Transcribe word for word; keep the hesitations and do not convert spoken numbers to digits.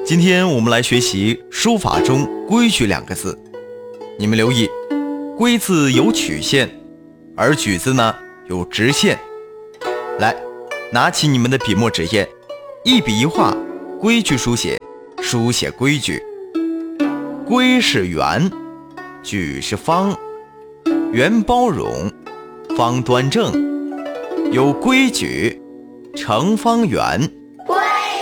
今天我们来学习书法中规矩两个字。你们留意，规字有曲线，而矩字呢有直线。来，拿起你们的笔墨纸砚，一笔一画，规矩书写，书写规矩。规是圆，矩是方，圆包容，方端正，有规矩成方圆。